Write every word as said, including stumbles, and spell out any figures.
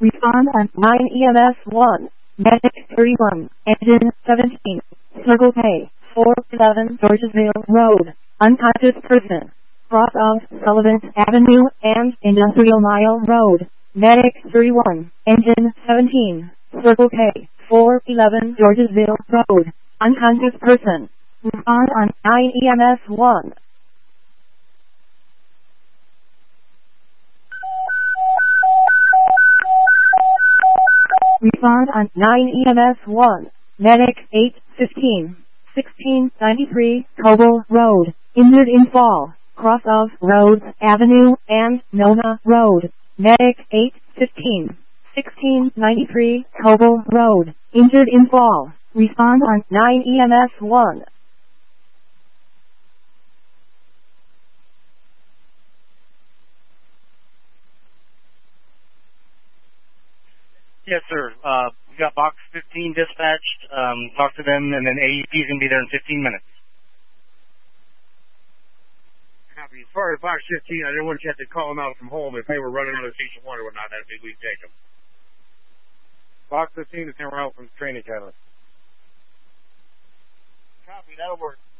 Respond on nine E M S one. Medic thirty-one. Engine seventeen. Circle K. four eleven Georgesville Road. Unconscious person. Cross of Sullivan Avenue and Industrial Mile Road. Medic thirty-one. Engine seventeen. Circle K. four eleven Georgesville Road. Unconscious person. Respond on nine E M S one. Respond on nine E M S one. Medic eight fifteen. sixteen ninety-three Coble Road. Injured in fall. Cross of Rhodes Avenue and Nona Road. Medic eight fifteen. sixteen ninety-three Coble Road. Injured in fall. Respond on nine E M S one. Yes, sir. Uh, we got box fifteen dispatched. Um, talk to them, and then A E P's going to be there in fifteen minutes. Copy. As far as box fifteen, I didn't want you to have to call them out from home if they were running on the station one or whatnot. That'd be we'd take them. Box fifteen is somewhere out from the training catalyst. Copy. That'll work.